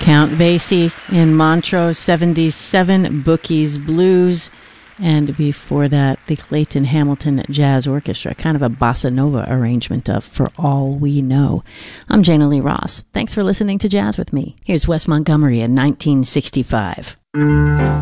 Count Basie in Montrose, 77, Bookie's Blues, and before that, the Clayton Hamilton Jazz Orchestra, kind of a bossa nova arrangement of For All We Know. I'm Jana Lee Ross. Thanks for listening to Jazz with me. Here's Wes Montgomery in 1965.